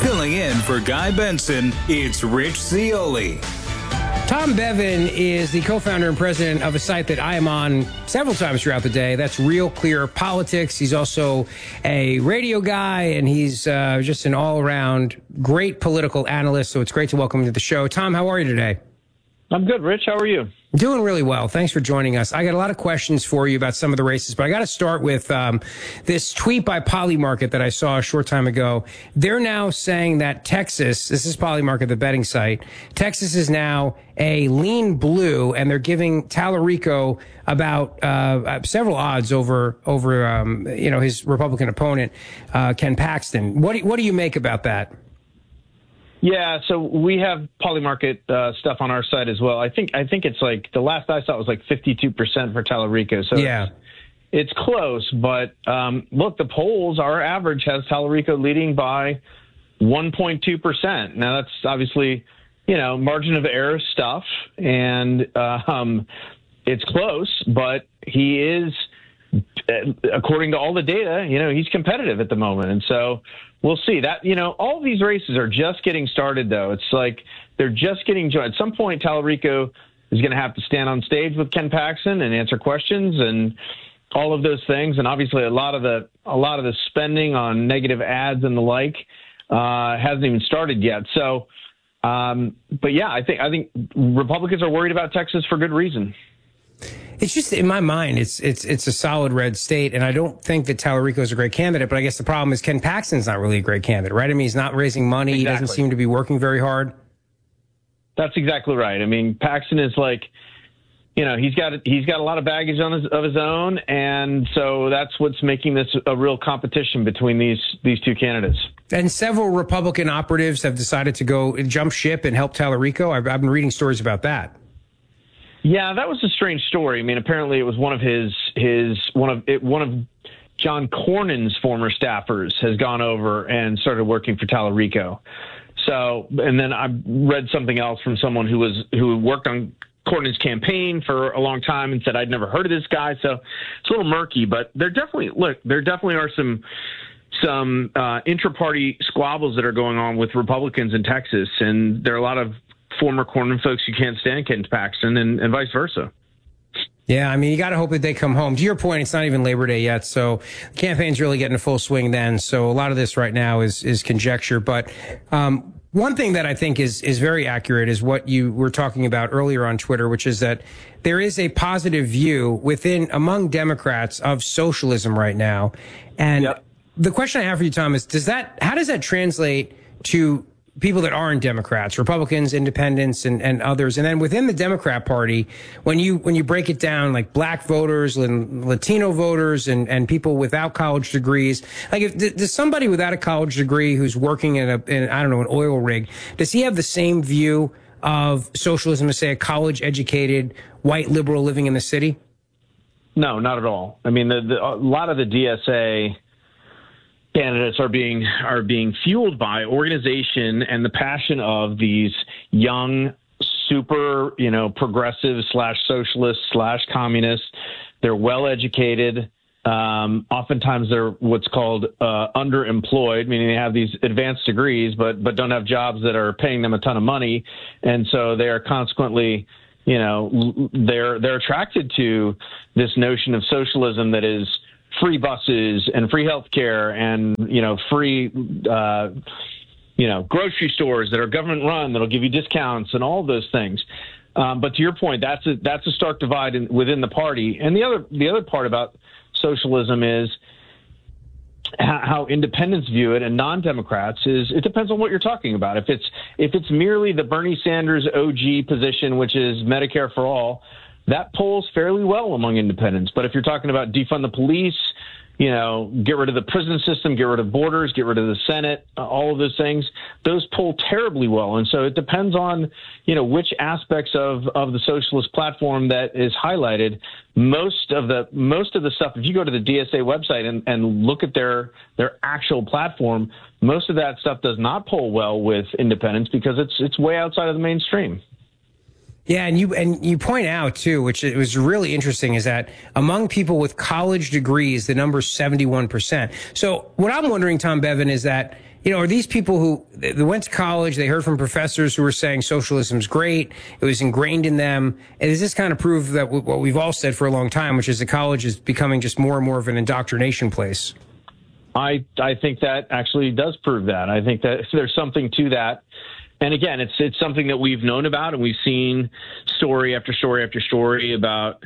Filling in for Guy Benson, it's Rich Zeoli. Tom Bevan is the co-founder and president of a site that I am on several times throughout the day. That's Real Clear Politics. He's also a radio guy, and he's just an all-around great political analyst. So it's great to welcome him to the show. Tom, how are you today? I'm good, Rich. How are you? Doing really well. Thanks for joining us. I got a lot of questions for you about some of the races, but I got to start with this tweet by Polymarket that I saw a short time ago. They're now saying that Texas, this is Polymarket, the betting site, Texas is now a lean blue, and they're giving Tallarico about several odds over his Republican opponent, Ken Paxton. What do you make about that? Yeah, so we have Polymarket stuff on our site as well. I think it's like the last I saw it was like 52% for Tallarico. So yeah, it's close. But look, the polls, our average has Tallarico leading by 1.2%. Now that's obviously margin of error stuff, and it's close. But he is, according to all the data, he's competitive at the moment, and so. We'll see that, all of these races are just getting started, though. It's like they're just getting joined. At some point, Tallarico is going to have to stand on stage with Ken Paxton and answer questions and all of those things. And obviously, a lot of the spending on negative ads and the like hasn't even started yet. So, but yeah, I think Republicans are worried about Texas for good reason. It's just, in my mind, it's a solid red state, and I don't think that Tallarico is a great candidate, but I guess the problem is Ken Paxton's not really a great candidate, right? I mean, he's not raising money. Exactly. He doesn't seem to be working very hard. That's exactly right. I mean, Paxton is like, he's got a lot of baggage of his own, and so that's what's making this a real competition between these two candidates. And several Republican operatives have decided to go jump ship and help Tallarico. I've been reading stories about that. Yeah, that was a strange story. I mean, apparently it was one of John Cornyn's former staffers has gone over and started working for Tallarico. So, and then I read something else from someone who worked on Cornyn's campaign for a long time and said, I'd never heard of this guy. So it's a little murky, but there definitely are some intra-party squabbles that are going on with Republicans in Texas, and there are a lot of former Cornyn folks who can't stand Ken Paxton and vice versa. Yeah, I mean, you got to hope that they come home. To your point, it's not even Labor Day yet, so the campaign's really getting a full swing then. So a lot of this right now is conjecture. But one thing that I think is very accurate is what you were talking about earlier on Twitter, which is that there is a positive view among Democrats of socialism right now. And the question I have for you, Tom, is how does that translate to people that aren't Democrats, Republicans, independents, and others? And then within the Democrat Party, when you break it down, like black voters and Latino voters and people without college degrees, like does somebody without a college degree who's working in an oil rig, does he have the same view of socialism as, say, a college-educated white liberal living in the city? No, not at all. I mean, a lot of the DSA candidates are being fueled by organization and the passion of these young, super, progressive /socialist /communist. They're well educated. Oftentimes they're what's called underemployed, meaning they have these advanced degrees, but don't have jobs that are paying them a ton of money, and so they are consequently, they're attracted to this notion of socialism that is free buses and free health care and, free, grocery stores that are government run that'll give you discounts and all those things. But to your point, that's a stark divide within the party. And the other part about socialism is how independents view it and non-Democrats is it depends on what you're talking about. If it's merely the Bernie Sanders OG position, which is Medicare for all, that polls fairly well among independents. But if you're talking about defund the police, get rid of the prison system, get rid of borders, get rid of the Senate, all of those things, those poll terribly well. And so it depends on, which aspects of the socialist platform that is highlighted. Most of the stuff, if you go to the DSA website and look at their actual platform, most of that stuff does not poll well with independents because it's way outside of the mainstream. Yeah, and you point out too, which it was really interesting, is that among people with college degrees, the number is 71%. So what I'm wondering, Tom Bevan, is that, are these people who they went to college, they heard from professors who were saying socialism's great, it was ingrained in them, and does this kind of prove that what we've all said for a long time, which is that college is becoming just more and more of an indoctrination place? I think that actually does prove that. I think that there's something to that. And again, it's something that we've known about, and we've seen story after story after story about,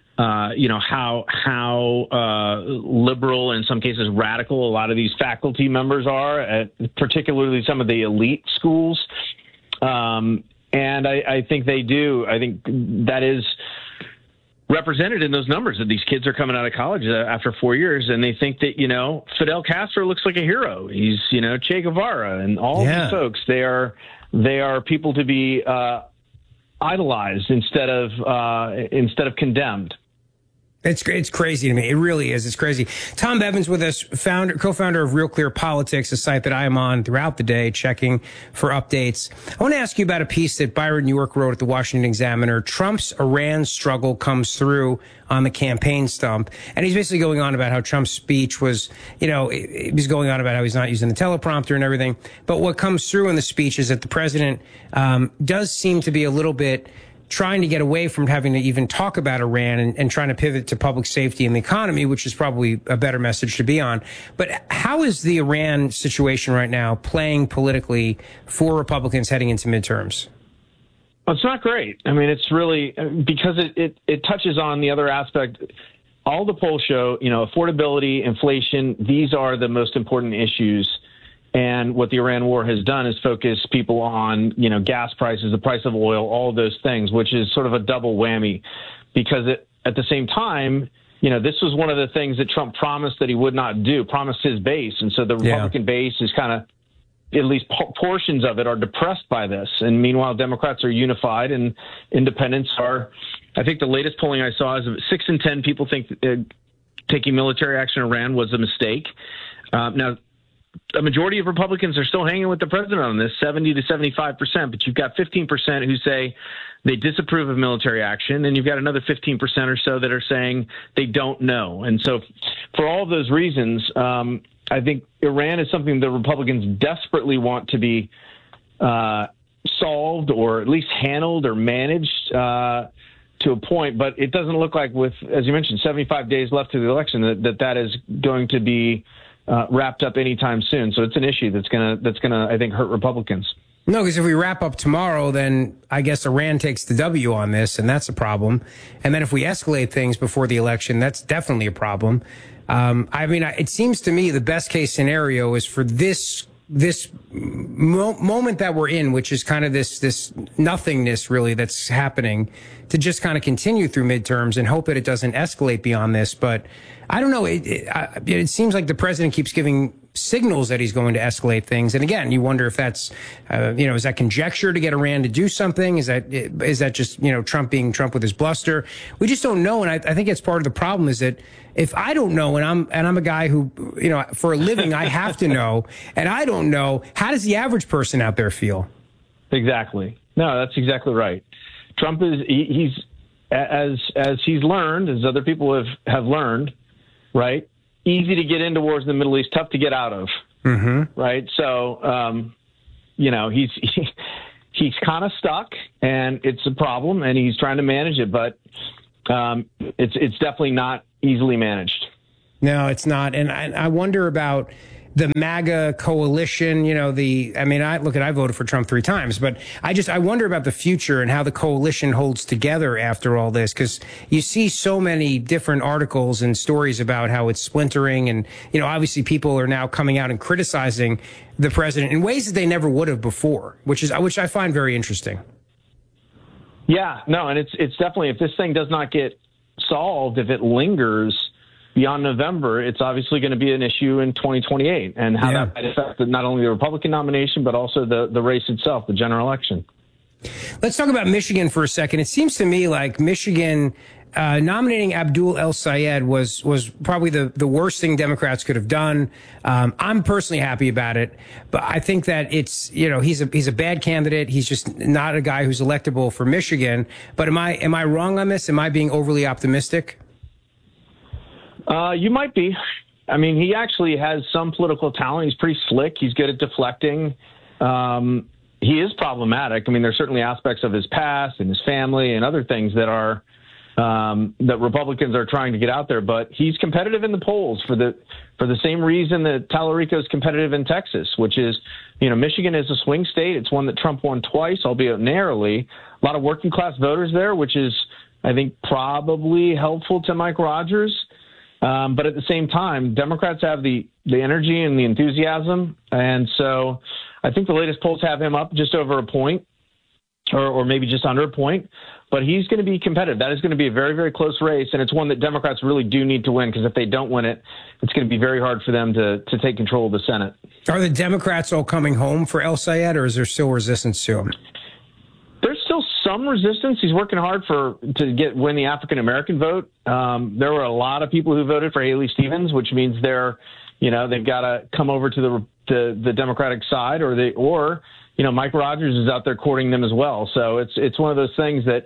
how liberal, in some cases radical, a lot of these faculty members are, at particularly some of the elite schools. And I think they do. I think that is represented in those numbers, that these kids are coming out of college after 4 years, and they think that, Fidel Castro looks like a hero. He's, Che Guevara, and all these folks, they are people to be idolized instead of condemned. It's crazy to me. It really is. It's crazy. Tom Bevan's with us, co-founder of Real Clear Politics, a site that I am on throughout the day checking for updates. I want to ask you about a piece that Byron York wrote at the Washington Examiner. Trump's Iran struggle comes through on the campaign stump. And he's basically going on about how Trump's speech was, he's going on about how he's not using the teleprompter and everything. But what comes through in the speech is that the president does seem to be a little bit trying to get away from having to even talk about Iran and trying to pivot to public safety and the economy, which is probably a better message to be on. But how is the Iran situation right now playing politically for Republicans heading into midterms? Well, it's not great. I mean, it's really because it touches on the other aspect. All the polls show, affordability, inflation, these are the most important issues. And what the Iran war has done is focus people on, gas prices, the price of oil, all of those things, which is sort of a double whammy, because at the same time, this was one of the things that Trump promised that he would not do, promised his base. And so the Republican base is kind of, at least portions of it are depressed by this. And meanwhile, Democrats are unified and independents are, I think the latest polling I saw is 6 in 10 people think taking military action in Iran was a mistake. Now, a majority of Republicans are still hanging with the president on this, 70 to 75%, but you've got 15% who say they disapprove of military action, and you've got another 15% or so that are saying they don't know. And so for all of those reasons, I think Iran is something the Republicans desperately want to be solved, or at least handled or managed to a point, but it doesn't look like, with, as you mentioned, 75 days left to the election, that is going to be wrapped up anytime soon. So it's an issue that's gonna I think hurt Republicans. No, because if we wrap up tomorrow, then I guess Iran takes the W on this, and that's a problem. And then if we escalate things before the election, that's definitely a problem. It seems to me the best case scenario is for this moment that we're in, which is kind of this nothingness really that's happening, to just kind of continue through midterms and hope that it doesn't escalate beyond this. But I don't know. It seems like the president keeps giving signals that he's going to escalate things. And again, you wonder if that's, is that conjecture to get Iran to do something? Is that just, Trump being Trump with his bluster? We just don't know. And I think it's part of the problem is that if I don't know, and I'm a guy who, for a living, I have to know, and I don't know, how does the average person out there feel? Exactly. No, that's exactly right. Trump he's as he's learned, as other people have learned, right? Easy to get into wars in the Middle East, tough to get out of, right? So, he's kind of stuck, and it's a problem, and he's trying to manage it, but it's definitely not easily managed. No, it's not, and I wonder about the MAGA coalition. I voted for Trump 3 times, but I wonder about the future and how the coalition holds together after all this, because you see so many different articles and stories about how it's splintering, and obviously people are now coming out and criticizing the president in ways that they never would have before, which I find very interesting. Yeah, no, and it's definitely, if this thing does not get solved, if it lingers beyond November, it's obviously going to be an issue in 2028, and how that might affect not only the Republican nomination, but also the race itself, the general election. Let's talk about Michigan for a second. It seems to me like Michigan, nominating Abdul El-Sayed was probably the worst thing Democrats could have done. I'm personally happy about it, but I think that it's, he's a bad candidate. He's just not a guy who's electable for Michigan. But am I wrong on this? Am I being overly optimistic? You might be. I mean, he actually has some political talent. He's pretty slick. He's good at deflecting. He is problematic. I mean, there's certainly aspects of his past and his family and other things that are that Republicans are trying to get out there. But he's competitive in the polls for the same reason that Tallarico is competitive in Texas, which is, Michigan is a swing state. It's one that Trump won twice, albeit narrowly. A lot of working class voters there, which is, I think, probably helpful to Mike Rogers. But at the same time, Democrats have the energy and the enthusiasm. And so I think the latest polls have him up just over a point or maybe just under a point. But he's going to be competitive. That is going to be a very, very close race. And it's one that Democrats really do need to win, because if they don't win it, it's going to be very hard for them to take control of the Senate. Are the Democrats all coming home for El-Sayed, or is there still resistance to him? There's still some resistance. He's working hard to win the African-American vote. There were a lot of people who voted for Haley Stevens, which means they've got to come over to the Democratic side, or Mike Rogers is out there courting them as well. So it's one of those things that,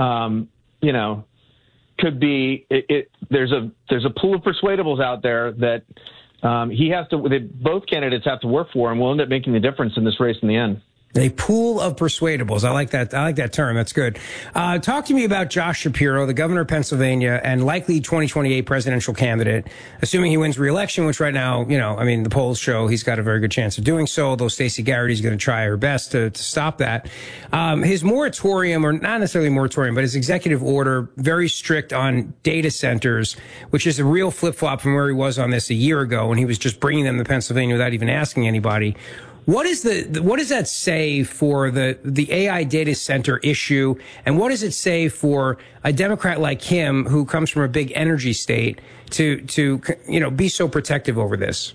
could be, there's a pool of persuadables out there that both candidates have to work for, and will end up making the difference in this race in the end. A pool of persuadables. I like that. I like that term. That's good. Talk to me about Josh Shapiro, the governor of Pennsylvania and likely 2028 presidential candidate, assuming he wins re-election, which right now, the polls show he's got a very good chance of doing so, although Stacey Garrity's going to try her best to stop that. His moratorium, or not necessarily moratorium, but his executive order, very strict on data centers, which is a real flip-flop from where he was on this a year ago when he was just bringing them to Pennsylvania without even asking anybody. What does that say for the AI data center issue, and what does it say for a Democrat like him who comes from a big energy state to be so protective over this?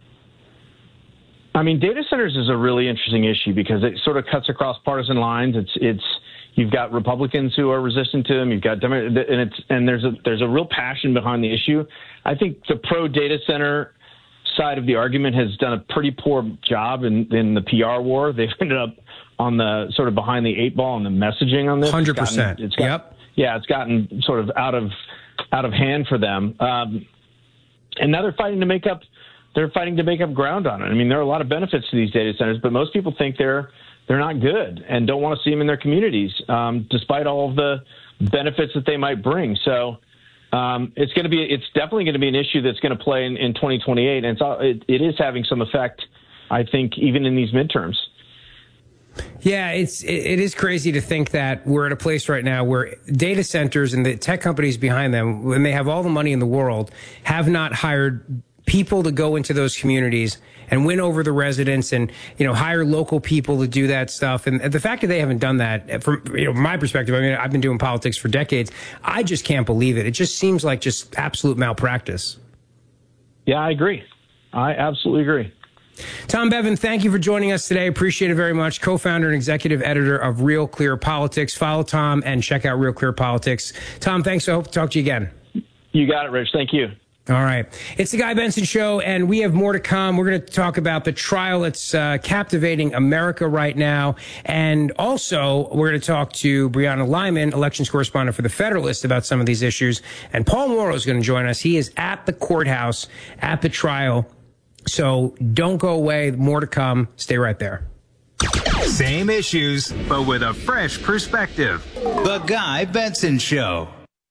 I mean, data centers is a really interesting issue because it sort of cuts across partisan lines. You've got Republicans who are resistant to them. You've got and there's a real passion behind the issue. I think the pro data center side of the argument has done a pretty poor job in the PR war. They've ended up on the sort of behind the eight ball on the messaging on this. 100%. Yep. Yeah, it's gotten sort of out of hand for them. And now they're fighting to make up ground on it. I mean, there are a lot of benefits to these data centers, but most people think they're not good and don't want to see them in their communities, despite all of the benefits that they might bring. So it's definitely going to be an issue that's going to play in 2028, and it is having some effect, I think, even in these midterms. Yeah, it is crazy to think that we're at a place right now where data centers and the tech companies behind them, when they have all the money in the world, have not hired people to go into those communities and win over the residents and, hire local people to do that stuff. And the fact that they haven't done that, from my perspective, I mean, I've been doing politics for decades. I just can't believe it. It just seems like just absolute malpractice. Yeah, I agree. I absolutely agree. Tom Bevan, thank you for joining us today. Appreciate it very much. Co-founder and executive editor of Real Clear Politics. Follow Tom and check out Real Clear Politics. Tom, thanks. I hope to talk to you again. You got it, Rich. Thank you. All right. It's the Guy Benson Show, and we have more to come. We're going to talk about the trial that's captivating America right now. And also, we're going to talk to Brianna Lyman, elections correspondent for The Federalist, about some of these issues. And Paul Mauro is going to join us. He is at the courthouse at the trial. So don't go away. More to come. Stay right there. Same issues, but with a fresh perspective. The Guy Benson Show.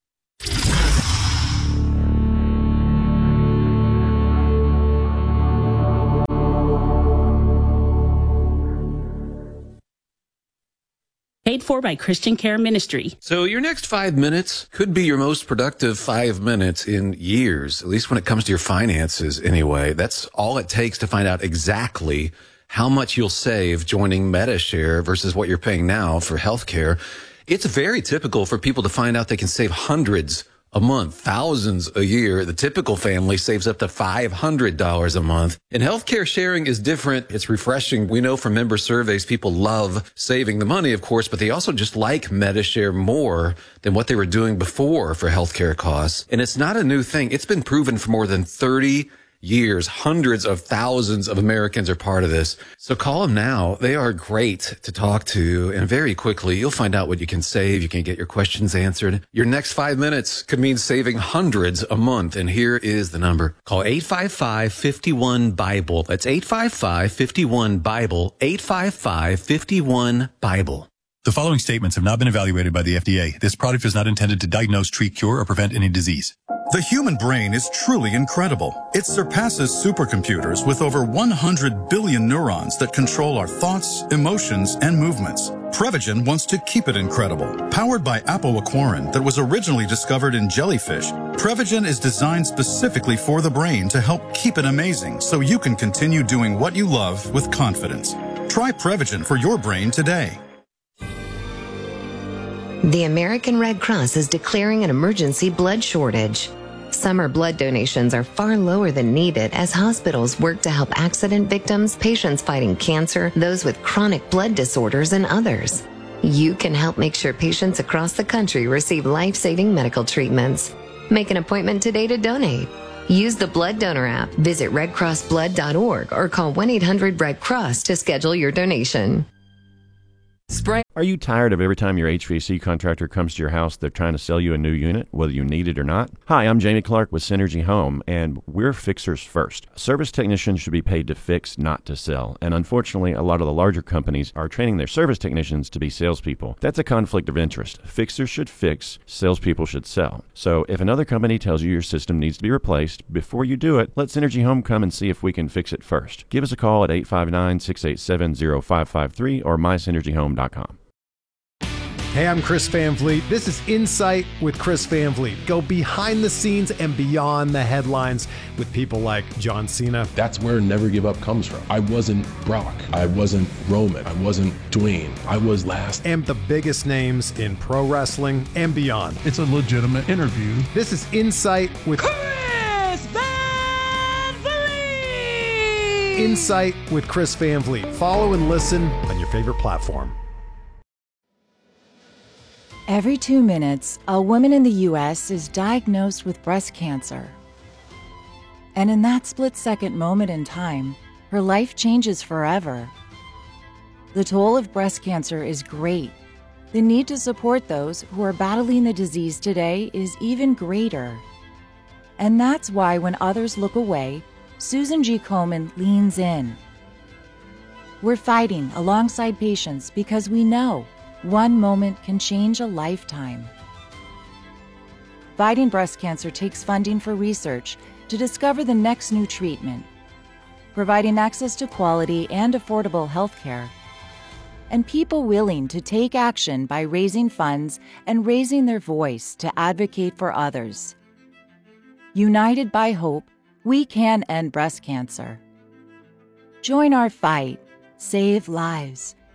Paid for by Christian Care Ministry. So your next 5 minutes could be your most productive 5 minutes in years, at least when it comes to your finances anyway. That's all it takes to find out exactly how much you'll save joining Medi-Share versus what you're paying now for healthcare. It's very typical for people to find out they can save hundreds a month, thousands a year. The typical family saves up to $500 a month. And healthcare sharing is different. It's refreshing. We know from member surveys, people love saving the money, of course, but they also just like Medi-Share more than what they were doing before for healthcare costs. And it's not a new thing. It's been proven for more than 30 years. Hundreds of thousands of Americans are part of this. So call them now. They are great to talk to. And very quickly, you'll find out what you can save. You can get your questions answered. Your next 5 minutes could mean saving hundreds a month. And here is the number. Call 855-51-BIBLE. That's 855-51-BIBLE. 855-51-BIBLE. The following statements have not been evaluated by the FDA. This product is not intended to diagnose, treat, cure, or prevent any disease. The human brain is truly incredible. It surpasses supercomputers with over 100 billion neurons that control our thoughts, emotions, and movements. Prevagen wants to keep it incredible. Powered by apoaquarin that was originally discovered in jellyfish, Prevagen is designed specifically for the brain to help keep it amazing so you can continue doing what you love with confidence. Try Prevagen for your brain today. The American Red Cross is declaring an emergency blood shortage. Summer blood donations are far lower than needed as hospitals work to help accident victims, patients fighting cancer, those with chronic blood disorders, and others. You can help make sure patients across the country receive life-saving medical treatments. Make an appointment today to donate. Use the Blood Donor app, visit redcrossblood.org, or call 1-800-RED-CROSS to schedule your donation. Are you tired of every time your HVAC contractor comes to your house, they're trying to sell you a new unit, whether you need it or not? Hi, I'm Jamie Clark with Synergy Home, and we're fixers first. Service technicians should be paid to fix, not to sell. And unfortunately, a lot of the larger companies are training their service technicians to be salespeople. That's a conflict of interest. Fixers should fix, salespeople should sell. So if another company tells you your system needs to be replaced, before you do it, let Synergy Home come and see if we can fix it first. Give us a call at 859-687-0553 or mysynergyhome.com. Hey, I'm Chris Van Vliet. This is Insight with Chris Van Vliet. Go behind the scenes and beyond the headlines with people like John Cena. That's where Never Give Up comes from. I wasn't Brock. I wasn't Roman. I wasn't Dwayne. I was last. And the biggest names in pro wrestling and beyond. It's a legitimate interview. This is Insight with Chris Van Vliet. Insight with Chris Van Vliet. Follow and listen on your favorite platform. Every 2 minutes, a woman in the U.S. is diagnosed with breast cancer. And in that split-second moment in time, her life changes forever. The toll of breast cancer is great. The need to support those who are battling the disease today is even greater. And that's why when others look away, Susan G. Komen leans in. We're fighting alongside patients because we know one moment can change a lifetime. Fighting breast cancer takes funding for research to discover the next new treatment, providing access to quality and affordable health care, and people willing to take action by raising funds and raising their voice to advocate for others. United by hope, we can end breast cancer. Join our fight. Save lives.